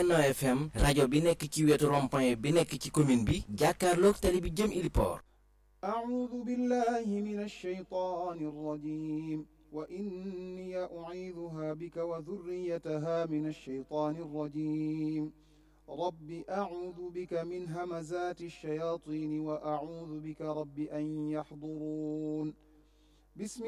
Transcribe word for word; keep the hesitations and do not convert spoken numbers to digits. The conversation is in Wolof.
Benno F M rajo bi nekk ci wetu rond-point bi nekk ci commune bi jàkkaarloog tali bi jëm Iliport. أعوذ بالله من الشيطان الرجيم وإني أعيذها بك وذريتها من الشيطان الرجيم رب أعوذ بك من همزات الشياطين وأعوذ بك رب أن يحضرون بسم